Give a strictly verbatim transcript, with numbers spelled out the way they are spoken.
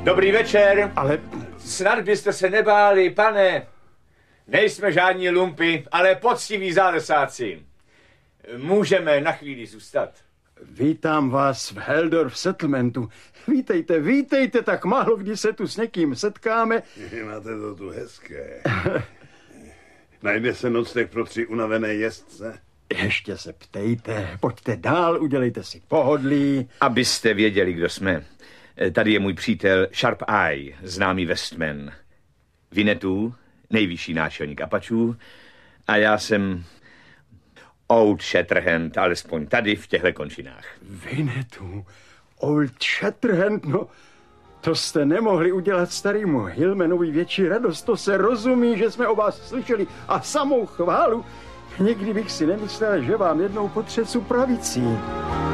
Dobrý večer. Ale... Snad byste se nebáli, pane. Nejsme žádní lumpy, ale poctiví zálesáci. Můžeme na chvíli zůstat. Vítám vás v Heldorf Settlementu. Vítejte, vítejte, tak málo kdy se tu s někým setkáme. Máte to tu hezké. Najde se nocleh pro tři unavené jezdce? Ještě se ptejte, pojďte dál, udělejte si pohodlí. Abyste věděli, kdo jsme. Tady je můj přítel Sharp Eye, známý Westman. Winnetou, nejvyšší náčelník Apačů, a já jsem Old Shatterhand, alespoň tady v těchto končinách. Winnetou, Old Shatterhand, no, to jste nemohli udělat starýmu Hillmanovi větší radost, to se rozumí, že jsme o vás slyšeli a samou chválu. Nikdy bych si nemyslel, že vám jednou potřesu pravicí.